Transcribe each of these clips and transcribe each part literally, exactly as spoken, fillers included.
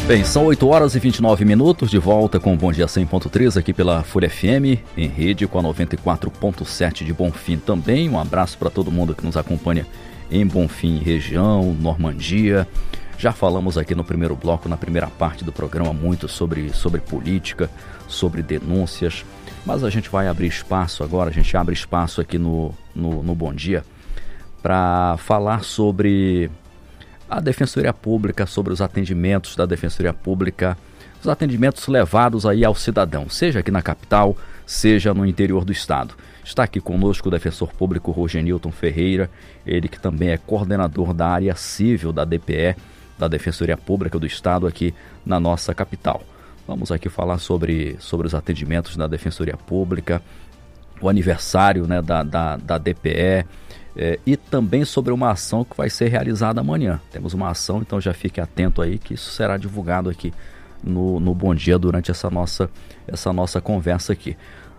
Bem, são oito horas e vinte e nove minutos, de volta com o Bom Dia cem ponto três aqui pela Folha F M, em rede com a noventa e quatro ponto sete de Bonfim também. Um abraço para todo mundo que nos acompanha em Bonfim, região, Normandia. Já falamos aqui no primeiro bloco, na primeira parte do programa, muito sobre, sobre política, sobre denúncias, mas a gente vai abrir espaço agora, a gente abre espaço aqui no, no, no Bom Dia para falar sobre a Defensoria Pública, sobre os atendimentos da Defensoria Pública, os atendimentos levados aí ao cidadão, seja aqui na capital, seja no interior do estado. Está aqui conosco o defensor público Rogenilton Ferreira, ele que também é coordenador da área civil da D P E, da Defensoria Pública do Estado aqui na nossa capital. Vamos aqui falar sobre, sobre os atendimentos da Defensoria Pública, o aniversário, né, da, da, da D P E, É, e também sobre uma ação que vai ser realizada amanhã. Temos uma ação, então já fique atento aí que isso será divulgado aqui no, no Bom Dia durante essa nossa, essa nossa conversa aqui.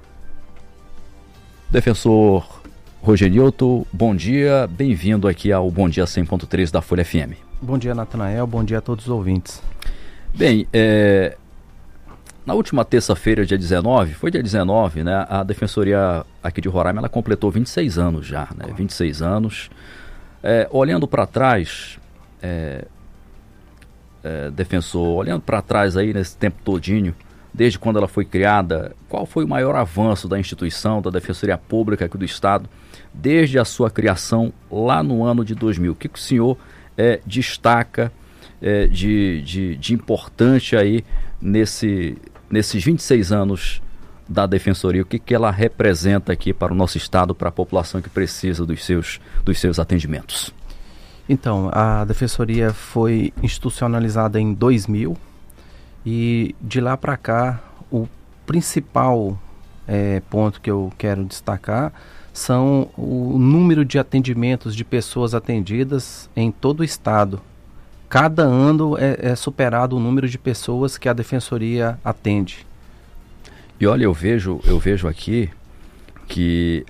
Defensor Rogenilton, bom dia, bem-vindo aqui ao Bom Dia cem ponto três da Folha F M. Bom dia, Natanael, bom dia a todos os ouvintes. Bem, é... na última terça-feira, dia dezenove, foi dia dezenove, né? A Defensoria aqui de Roraima, ela completou vinte e seis anos já, né? vinte e seis anos. É, olhando para trás, é, é, defensor, olhando para trás aí nesse tempo todinho, desde quando ela foi criada, qual foi o maior avanço da instituição, da Defensoria Pública aqui do Estado, desde a sua criação lá no ano de dois mil? O que, que o senhor é, destaca é, de, de, de importante aí nesse... nesses vinte e seis anos da Defensoria, o que, que ela representa aqui para o nosso Estado, para a população que precisa dos seus, dos seus atendimentos? Então, a Defensoria foi institucionalizada em dois mil e de lá para cá o principal é, ponto que eu quero destacar são o número de atendimentos de pessoas atendidas em todo o Estado. Cada ano é, é superado o número de pessoas que a Defensoria atende. E olha, eu vejo, eu vejo aqui que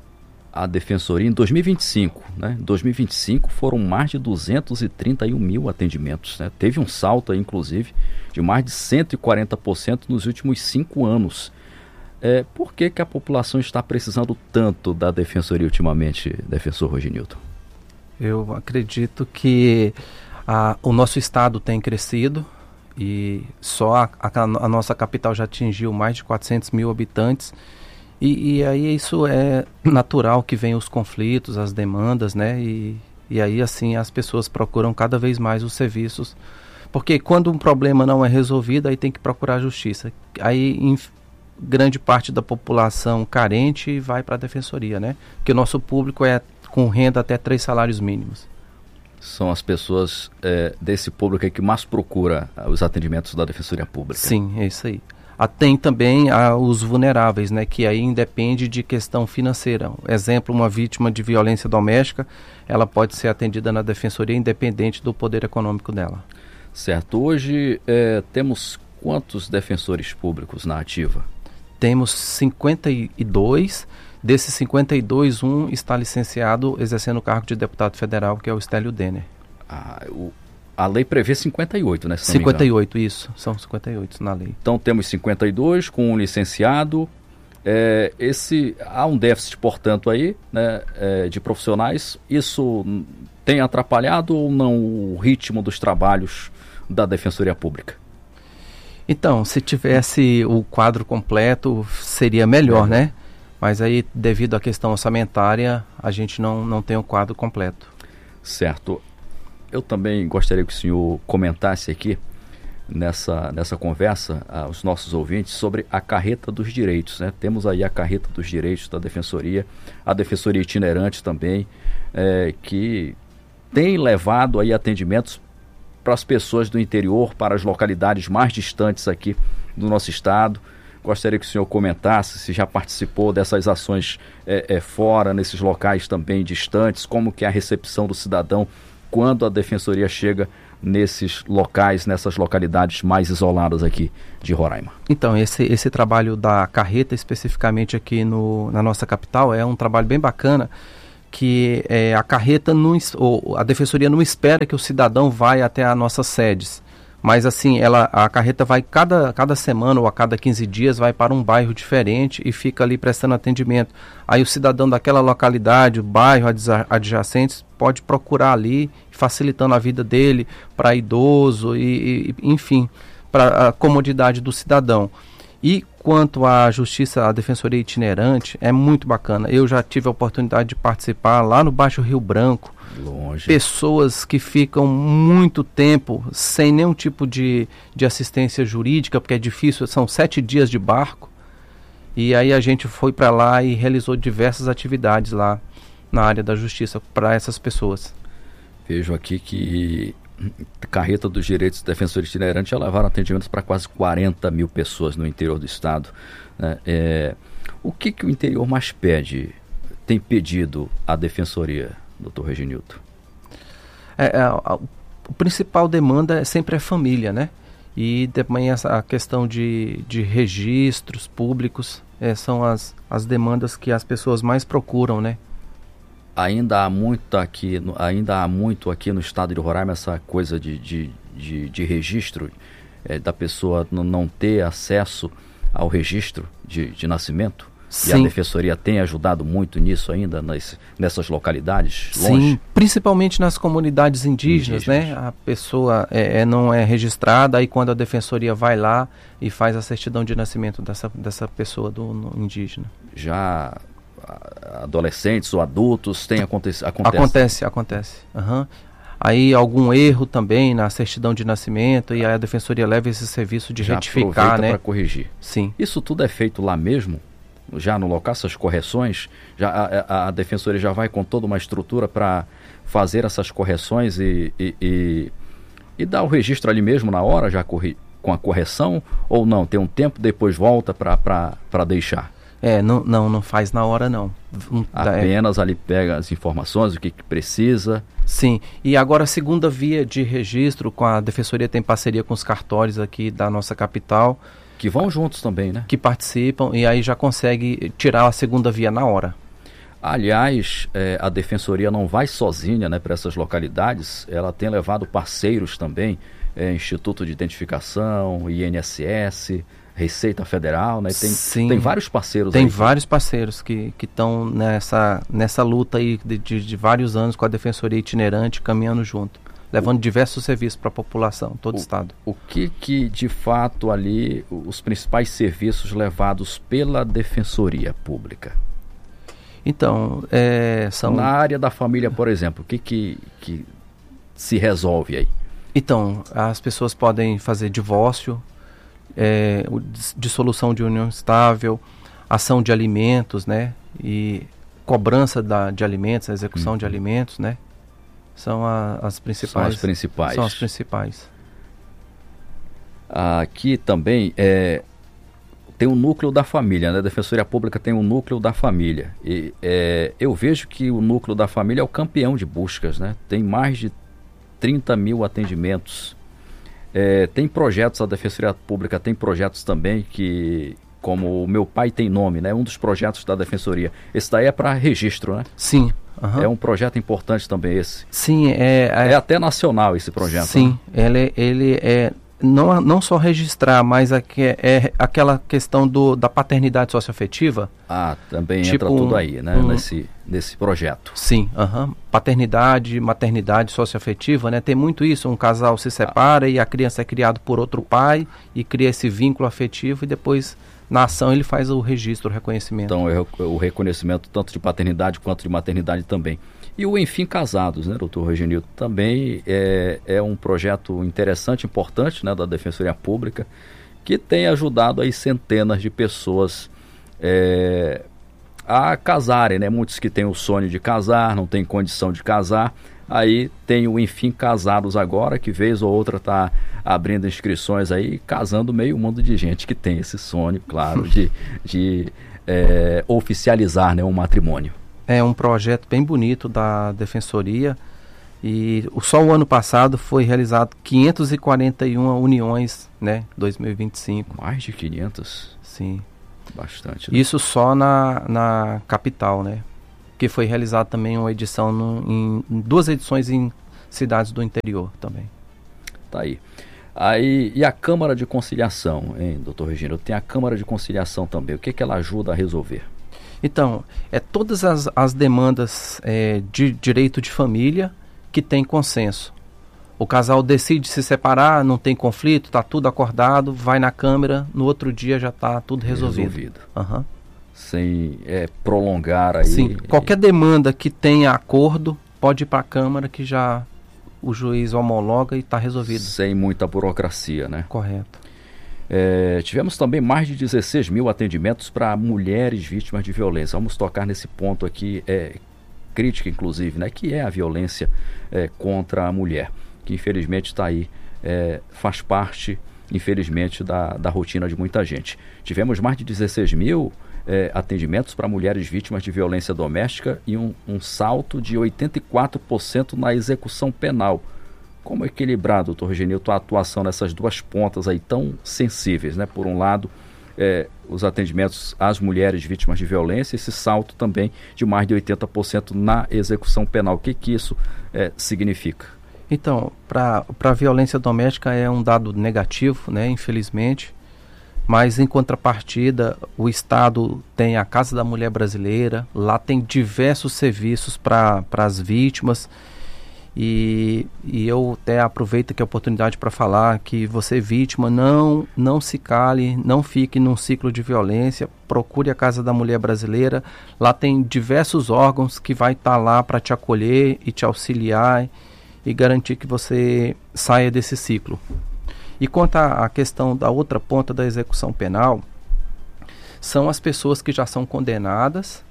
a Defensoria em dois mil e vinte e cinco, né? Em dois mil e vinte e cinco foram mais de duzentos e trinta e um mil atendimentos, né? Teve um salto aí, inclusive, de mais de cento e quarenta por cento nos últimos cinco anos. É, por que que a população está precisando tanto da Defensoria ultimamente, defensor Rogenilton? Eu acredito que A, o nosso estado tem crescido e só a, a, a nossa capital já atingiu mais de quatrocentos mil habitantes e, e aí isso é natural que venham os conflitos, as demandas, né? E, e aí assim as pessoas procuram cada vez mais os serviços, porque quando um problema não é resolvido, aí tem que procurar a justiça. Aí em grande parte da população carente vai para a Defensoria, né? Porque o nosso público é com renda até três salários mínimos. São as pessoas é, desse público aí que mais procura os atendimentos da Defensoria Pública. Sim, é isso aí. Ah, tem também ah, os vulneráveis, né, que aí independe de questão financeira. Exemplo, uma vítima de violência doméstica, ela pode ser atendida na Defensoria independente do poder econômico dela. Certo. Hoje é, temos quantos defensores públicos na ativa? Temos cinquenta e dois. Desses cinquenta e dois, um está licenciado exercendo o cargo de deputado federal, que é o Estélio Denner. Ah, o, a lei prevê cinquenta e oito, né? Se cinquenta e oito, isso. São cinquenta e oito na lei. Então temos cinquenta e dois com um licenciado. É, esse, há um déficit, portanto, aí, né, é, de profissionais. Isso tem atrapalhado ou não o ritmo dos trabalhos da Defensoria Pública? Então, se tivesse o quadro completo, seria melhor, é. né? Mas aí, devido à questão orçamentária, a gente não, não tem o quadro completo. Certo. Eu também gostaria que o senhor comentasse aqui, nessa, nessa conversa, aos nossos ouvintes, sobre a carreta dos direitos, né? Temos aí a carreta dos direitos da Defensoria, a Defensoria itinerante também, é, que tem levado aí atendimentos para as pessoas do interior, para as localidades mais distantes aqui do nosso estado. Gostaria que o senhor comentasse se já participou dessas ações é, é, fora, nesses locais também distantes, como que é a recepção do cidadão quando a Defensoria chega nesses locais, nessas localidades mais isoladas aqui de Roraima. Então, esse, esse trabalho da carreta, especificamente aqui no, na nossa capital, é um trabalho bem bacana, que é, a carreta, não, ou a Defensoria não espera que o cidadão vá até as nossas sedes. Mas assim, ela, a carreta vai cada, cada semana ou a cada quinze dias vai para um bairro diferente e fica ali prestando atendimento. Aí o cidadão daquela localidade, o bairro adjacentes, pode procurar ali, facilitando a vida dele para idoso e, e enfim, para a comodidade do cidadão. E quanto à justiça, à defensoria itinerante, é muito bacana. Eu já tive a oportunidade de participar lá no Baixo Rio Branco. Longe. Pessoas que ficam muito tempo sem nenhum tipo de, de assistência jurídica, porque é difícil, são sete dias de barco. E aí a gente foi para lá e realizou diversas atividades lá na área da justiça para essas pessoas. Vejo aqui que a carreta dos direitos do defensor itinerante já levaram atendimentos para quase quarenta mil pessoas no interior do estado, né? É, o que, que o interior mais pede, tem pedido à defensoria, doutor Reginildo? É, a, a, a principal demanda é sempre a família, né? E também essa, a questão de, de registros públicos é, são as, as demandas que as pessoas mais procuram, né? Ainda há muito aqui, no, ainda há muito aqui no estado de Roraima essa coisa de, de, de, de registro, é, da pessoa n- não ter acesso ao registro de, de nascimento. Sim. E a defensoria tem ajudado muito nisso ainda, nas, nessas localidades longe? Sim, principalmente nas comunidades indígenas, indígenas. né? A pessoa é, é, não é registrada, aí quando a defensoria vai lá e faz a certidão de nascimento dessa, dessa pessoa do no, indígena. Já adolescentes ou adultos tem acontecido? Acontece, acontece. Acontece, uhum. Aí algum erro também na certidão de nascimento, e aí a defensoria leva esse serviço de já retificar, né? para corrigir. Sim. Isso tudo é feito lá mesmo? Já no local, essas correções? Já, a, a defensoria já vai com toda uma estrutura para fazer essas correções e, e, e, e dar o registro ali mesmo na hora, já corri, com a correção? Ou não? Tem um tempo, depois volta para deixar? É, não, não, não faz na hora não. Apenas é... ali pega as informações, o que, que precisa. Sim, e agora a segunda via de registro, com a defensoria tem parceria com os cartórios aqui da nossa capital. Que vão juntos também, né? Que participam, e aí já consegue tirar a segunda via na hora. Aliás, é, a defensoria não vai sozinha, né, para essas localidades, ela tem levado parceiros também, é, Instituto de Identificação, I N S S... Receita Federal, né? Tem, Sim, tem vários parceiros tem aí. Tem vários parceiros que estão nessa, nessa luta aí de, de, de vários anos com a defensoria itinerante, caminhando junto, levando o, diversos serviços para a população, todo o estado. O que que, de fato, ali, os principais serviços levados pela defensoria pública? Então, é, são... Na área da família, por exemplo, o que que, que se resolve aí? Então, as pessoas podem fazer divórcio, É, dissolução de união estável, ação de alimentos, né? E cobrança da, de alimentos, a execução uhum. de alimentos, né? São a, as principais. São as principais. São as principais. Aqui também é, tem um núcleo da família, né? A Defensoria Pública tem um núcleo da família. E é, eu vejo que o núcleo da família é o campeão de buscas, né? Tem mais de trinta mil atendimentos. É, tem projetos, a Defensoria Pública tem projetos também que, como o Meu Pai Tem Nome, né? Um dos projetos da Defensoria. Esse daí é para registro, né? Sim. Uhum. É um projeto importante também esse. Sim, é... É, é até nacional esse projeto. Sim, né? ele, ele é... Não, não só registrar, mas aqui é, é aquela questão do, da paternidade socioafetiva. Ah, também tipo entra tudo aí, né? Um, nesse, nesse projeto. Sim, uhum. Paternidade, maternidade socioafetiva, né? Tem muito isso, um casal se separa ah. e a criança é criada por outro pai e cria esse vínculo afetivo e depois, na ação, ele faz o registro, o reconhecimento. Então, é o reconhecimento tanto de paternidade quanto de maternidade também. E o Enfim Casados, né, doutor Reginildo, também é, é um projeto interessante, importante, né, da Defensoria Pública, que tem ajudado aí centenas de pessoas é, a casarem, né? Muitos que têm o sonho de casar, não têm condição de casar, aí tem o Enfim Casados agora, que vez ou outra está abrindo inscrições aí, casando meio mundo de gente que tem esse sonho, claro, de, de é, oficializar, né, um matrimônio. É um projeto bem bonito da Defensoria e só o ano passado foi realizado quinhentas e quarenta e uma uniões, né, dois mil e vinte e cinco. Mais de quinhentas? Sim. Bastante. Né? Isso só na, na capital, né, que foi realizado também uma edição, no, em, em duas edições em cidades do interior também. Tá aí. Aí, e a Câmara de Conciliação, hein, doutor Regino? Tem a Câmara de Conciliação também. O que, que ela ajuda a resolver? Então, é todas as, as demandas é, de direito de família que tem consenso. O casal decide se separar, não tem conflito, está tudo acordado, vai na Câmara, no outro dia já está tudo resolvido. Resolvido. Uhum. Sem é, prolongar aí. Sim, qualquer demanda que tenha acordo pode ir para a Câmara que já o juiz homologa e está resolvido. Sem muita burocracia, né? Correto. É, tivemos também mais de dezesseis mil atendimentos para mulheres vítimas de violência. Vamos tocar nesse ponto aqui, é, crítica inclusive, né? Que é a violência é, contra a mulher, que infelizmente está aí, é, faz parte, infelizmente, da, da rotina de muita gente. Tivemos mais de dezesseis mil é, atendimentos para mulheres vítimas de violência doméstica e um, um salto de oitenta e quatro por cento na execução penal. Como equilibrar, doutor Regenilton, a atuação nessas duas pontas aí tão sensíveis, né? Por um lado, é, os atendimentos às mulheres vítimas de violência, esse salto também de mais de oitenta por cento na execução penal. O que que isso é, significa? Então, para a violência doméstica é um dado negativo, né, infelizmente, mas em contrapartida o Estado tem a Casa da Mulher Brasileira, lá tem diversos serviços para as vítimas e, e eu até aproveito aqui a oportunidade para falar que você vítima, não, não se cale, não fique num ciclo de violência, procure a Casa da Mulher Brasileira, lá tem diversos órgãos que vai estar lá para te acolher e te auxiliar e garantir que você saia desse ciclo. E quanto à questão da outra ponta da execução penal, são as pessoas que já são condenadas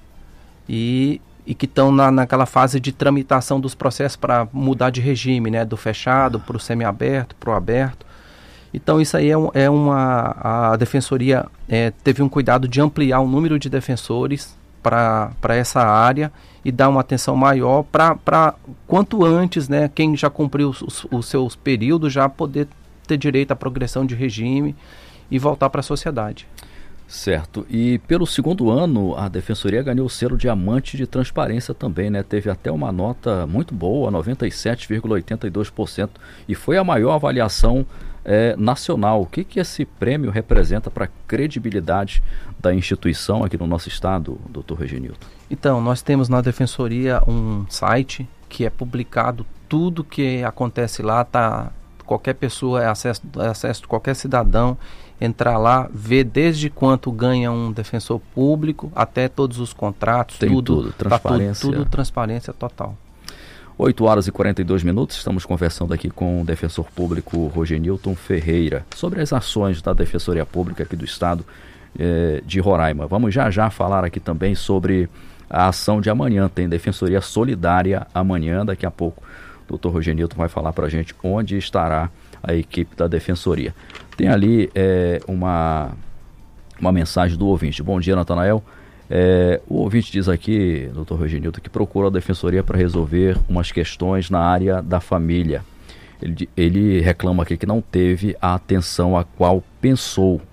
e, e que estão na, naquela fase de tramitação dos processos para mudar de regime, né, do fechado para o semiaberto, para o aberto. Então isso aí é, é uma... A Defensoria é, teve um cuidado de ampliar o número de defensores para essa área e dar uma atenção maior para quanto antes, né, quem já cumpriu os, os, os seus períodos já poder ter direito à progressão de regime e voltar para a sociedade. Certo. E pelo segundo ano, a Defensoria ganhou o selo Diamante de Transparência também, né? Teve até uma nota muito boa, noventa e sete vírgula oitenta e dois por cento, e foi a maior avaliação é, nacional. O que, que esse prêmio representa para a credibilidade da instituição aqui no nosso estado, doutor Regenilton? Então, nós temos na Defensoria um site que é publicado tudo que acontece lá, tá? Qualquer pessoa, é acesso, é acesso de qualquer cidadão, entrar lá, ver desde quanto ganha um defensor público até todos os contratos, tem tudo, tudo, transparência. Tá tudo, tudo transparência total. oito horas e quarenta e dois minutos, estamos conversando aqui com o defensor público Rogenilton Ferreira sobre as ações da Defensoria Pública aqui do estado eh, de Roraima. Vamos já já falar aqui também sobre a ação de amanhã, tem Defensoria Solidária amanhã, daqui a pouco o doutor Rogenilton vai falar para a gente onde estará a equipe da Defensoria. Tem ali é, uma, uma mensagem do ouvinte. Bom dia, Natanael. É, o ouvinte diz aqui, doutor Rogenilton, que procura a Defensoria para resolver umas questões na área da família. Ele, ele reclama aqui que não teve a atenção a qual pensou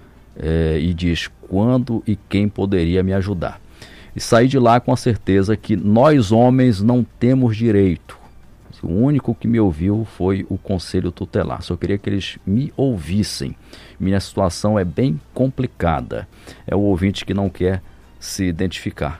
é, e diz quando e quem poderia me ajudar. E saí de lá com a certeza que nós homens não temos direito. O único que me ouviu foi o Conselho Tutelar. Só queria que eles me ouvissem. Minha situação é bem complicada. É o ouvinte que não quer se identificar.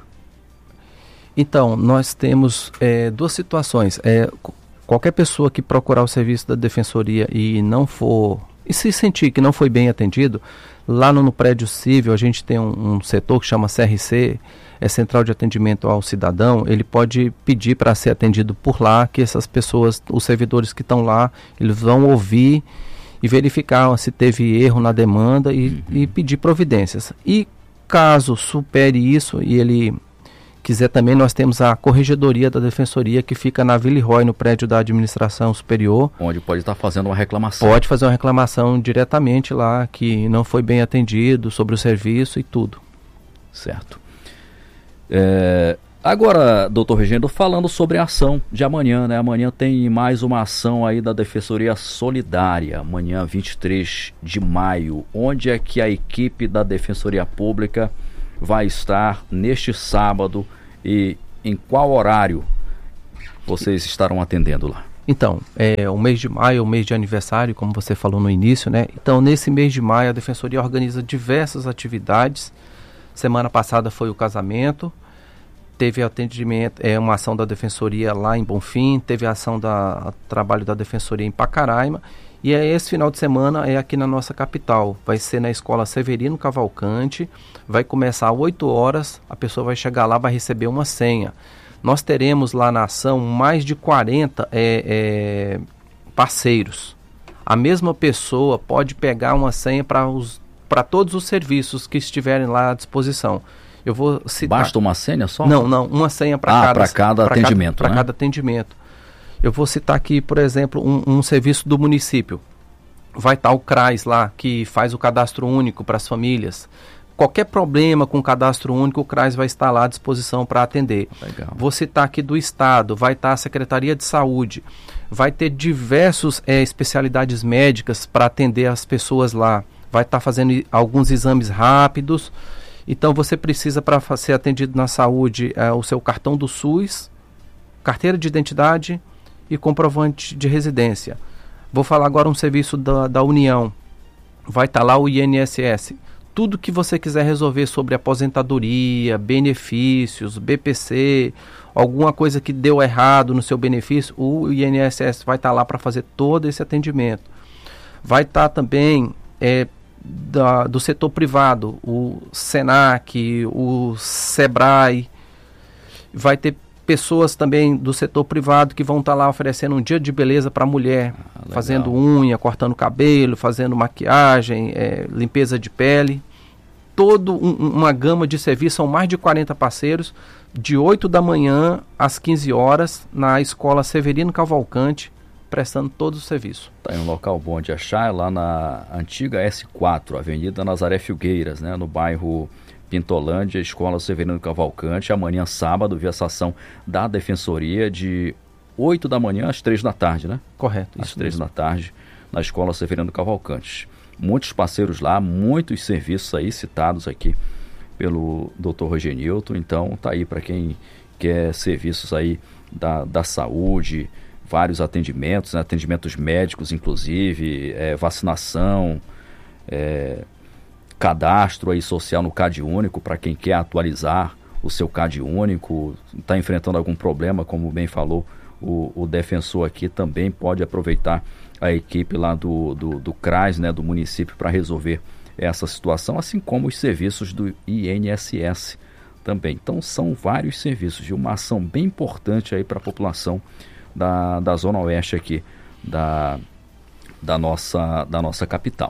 Então, nós temos é, duas situações. É, qualquer pessoa que procurar o serviço da Defensoria e não for... E se sentir que não foi bem atendido, lá no, no prédio civil a gente tem um, um setor que chama C R C, é Central de Atendimento ao Cidadão. Ele pode pedir para ser atendido por lá, que essas pessoas, os servidores que estão lá, eles vão ouvir e verificar se teve erro na demanda e, uhum. e pedir providências. E caso supere isso e ele quiser também, nós temos a Corregedoria da Defensoria, que fica na Vila Roy, no prédio da Administração Superior. Onde pode estar fazendo uma reclamação. Pode fazer uma reclamação diretamente lá, que não foi bem atendido, sobre o serviço e tudo. Certo. É, agora, doutor Regendo, falando sobre a ação de amanhã, né? Amanhã tem mais uma ação aí da Defensoria Solidária, amanhã vinte e três de maio. Onde é que a equipe da Defensoria Pública vai estar neste sábado e em qual horário vocês estarão atendendo lá? Então, é, o mês de maio é o mês de aniversário, como você falou no início, né? Então, nesse mês de maio, a Defensoria organiza diversas atividades. Semana passada foi o casamento, teve atendimento, é, uma ação da Defensoria lá em Bonfim, teve a ação da a trabalho da Defensoria em Pacaraima, e é, esse final de semana é aqui na nossa capital. Vai ser na Escola Severino Cavalcante, vai começar às oito horas, a pessoa vai chegar lá, vai receber uma senha. Nós teremos lá na ação mais de quarenta é, é, parceiros. A mesma pessoa pode pegar uma senha para todos os serviços que estiverem lá à disposição. Eu vou citar... Basta uma senha só? Não, não, uma senha para ah, cada, para cada atendimento. Para né? cada atendimento. Eu vou citar aqui, por exemplo, um, um serviço do município. Vai estar o CRAS lá, que faz o cadastro único para as famílias. Qualquer problema com o cadastro único, o CRAS vai estar lá à disposição para atender. Legal. Vou citar aqui do Estado, vai estar a Secretaria de Saúde, vai ter diversas é, especialidades médicas para atender as pessoas lá. Vai estar fazendo alguns exames rápidos. Então você precisa, para ser atendido na saúde, é, o seu cartão do SUS, carteira de identidade e comprovante de residência. Vou falar agora um serviço da, da União. Vai estar lá o I N S S. Tudo que você quiser resolver sobre aposentadoria, benefícios, B P C, alguma coisa que deu errado no seu benefício, o I N S S vai estar lá para fazer todo esse atendimento. Vai estar também é, da, do setor privado, o SENAC, o SEBRAE. Vai ter pessoas também do setor privado que vão estar lá oferecendo um dia de beleza para a mulher, ah, fazendo unha, cortando cabelo, fazendo maquiagem, é, limpeza de pele. Toda um, uma gama de serviços, são mais de quarenta parceiros, de oito da manhã às quinze horas, na Escola Severino Cavalcante, prestando todo o serviço. Está em um local bom de achar, lá na antiga S quatro, Avenida Nazaré Filgueiras, né, no bairro Pintolândia, Escola Severino Cavalcante. Amanhã, sábado, vi essa ação da Defensoria de oito da manhã às três da tarde, né? Correto. Às três da tarde, na Escola Severino Cavalcante. Muitos parceiros lá, muitos serviços aí citados aqui pelo doutor Rogenilton. Então, tá aí para quem quer serviços aí da, da saúde, vários atendimentos, né? Atendimentos médicos, inclusive, é, vacinação, é, cadastro aí social no CAD único, para quem quer atualizar o seu CAD único, está enfrentando algum problema, como bem falou o, o defensor aqui, também pode aproveitar a equipe lá do, do, do CRAS, né, do município, para resolver essa situação, assim como os serviços do I N S S também. Então são vários serviços de uma ação bem importante aí para a população da, da Zona Oeste aqui da, da, nossa, da nossa capital.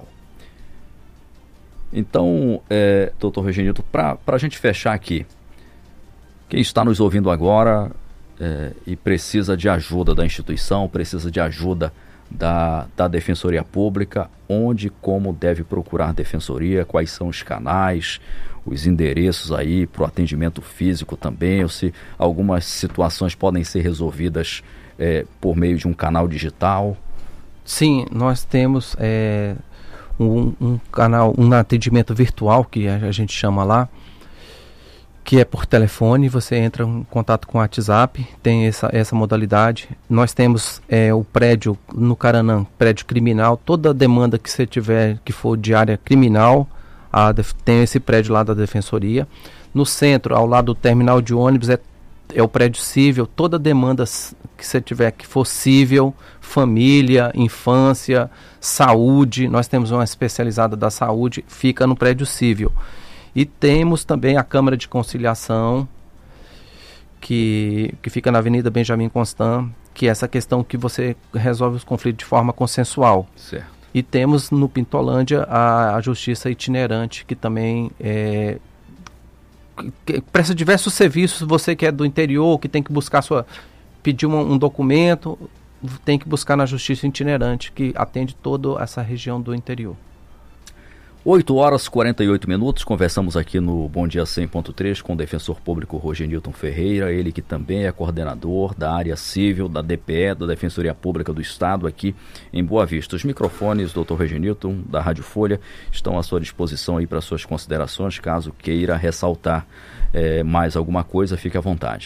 Então, é, doutor Rogenilton, para a gente fechar aqui, quem está nos ouvindo agora é, e precisa de ajuda da instituição, precisa de ajuda da, da Defensoria Pública, onde e como deve procurar Defensoria, quais são os canais, os endereços aí para o atendimento físico também, ou se algumas situações podem ser resolvidas é, por meio de um canal digital? Sim, nós temos... É... Um, um canal, um atendimento virtual que a, a gente chama lá, que é por telefone. Você entra em contato com o WhatsApp, tem essa, essa modalidade. Nós temos é, o prédio no Caranã, prédio criminal. Toda demanda que você tiver que for de área criminal, a, tem esse prédio lá da Defensoria. No centro, ao lado do terminal de ônibus, é é o prédio civil. Toda demanda que você tiver que for civil, família, infância, saúde, nós temos uma especializada da saúde, fica no prédio civil. E temos também a Câmara de Conciliação, que, que fica na Avenida Benjamin Constant, que é essa questão que você resolve os conflitos de forma consensual. Certo. E temos no Pintolândia a, a Justiça Itinerante, que também é, que presta diversos serviços. Você que é do interior, que tem que buscar sua, pedir um, um documento, tem que buscar na Justiça Itinerante, que atende toda essa região do interior. oito horas e quarenta e oito minutos, conversamos aqui no Bom Dia cem ponto três com o defensor público Rogenilton Ferreira, ele que também é coordenador da área civil da D P E, da Defensoria Pública do Estado, aqui em Boa Vista. Os microfones, doutor Rogenilton, da Rádio Folha, estão à sua disposição aí para suas considerações, caso queira ressaltar é, mais alguma coisa, fique à vontade.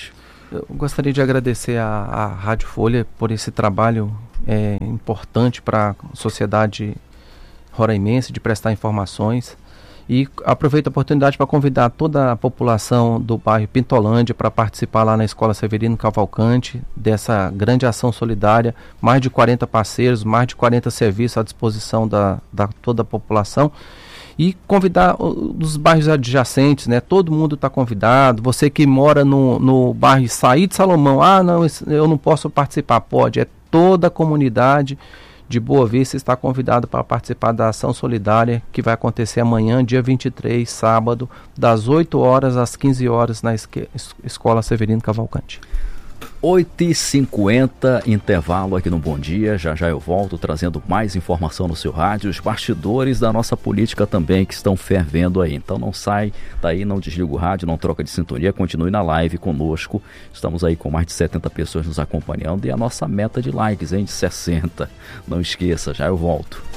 Eu gostaria de agradecer a, a Rádio Folha por esse trabalho é, importante para a sociedade roraimense, de prestar informações. E aproveito a oportunidade para convidar toda a população do bairro Pintolândia para participar lá na Escola Severino Cavalcante dessa grande ação solidária. Mais de quarenta parceiros, mais de quarenta serviços à disposição da, da toda a população. E convidar os bairros adjacentes, né? Todo mundo está convidado. Você que mora no, no bairro Saíde Salomão, ah, não, eu não posso participar. Pode, é toda a comunidade de Boa Vista está convidado para participar da ação solidária que vai acontecer amanhã, dia vinte e três, sábado, das oito horas às quinze horas na esque- Escola Severino Cavalcante. oito e cinquenta, intervalo aqui no Bom Dia. Já já eu volto trazendo mais informação no seu rádio, os bastidores da nossa política também que estão fervendo aí. Então não sai daí, não desliga o rádio, não troca de sintonia, continue na live conosco. Estamos aí com mais de setenta pessoas nos acompanhando e a nossa meta de likes, hein, de sessenta. Não esqueça, já eu volto.